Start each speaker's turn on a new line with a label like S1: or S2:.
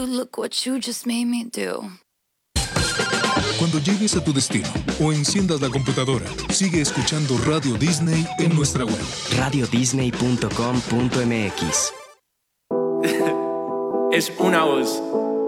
S1: you, look what you just made me do.
S2: Cuando llegues a tu destino o enciendas la computadora, sigue escuchando Radio Disney en nuestra web.
S3: radiodisney.com.mx.
S4: Es una voz.